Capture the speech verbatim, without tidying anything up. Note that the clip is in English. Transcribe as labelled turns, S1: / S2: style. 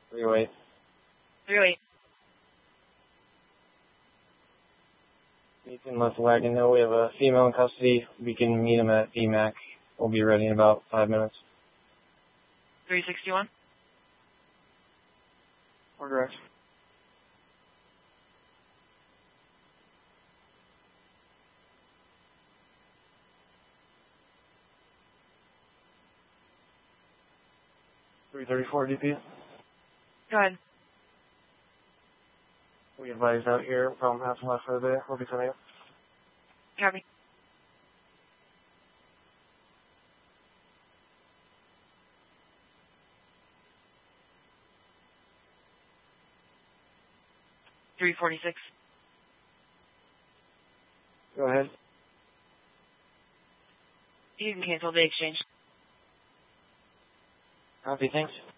S1: three oh eight.
S2: three oh eight.
S1: Ethan left Wagon Hill. We have a female in custody. We can meet him at B MAC. We'll be ready in about five minutes.
S2: three sixty-one.
S1: We're direct. three thirty-four D P.
S2: Go ahead.
S1: We advise out here from half left for the day. We'll be coming up.
S2: Copy. three forty-six.
S1: Go ahead.
S2: You can cancel the exchange.
S1: Copy, thanks.